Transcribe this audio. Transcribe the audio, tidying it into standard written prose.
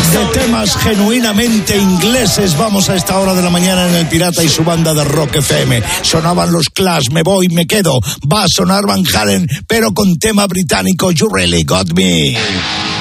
De temas genuinamente ingleses vamos a esta hora de la mañana en El Pirata y su banda de Rock FM. Sonaban los Clash, Me Voy, Me Quedo. Va a sonar Van Halen, pero con tema británico, You Really Got Me.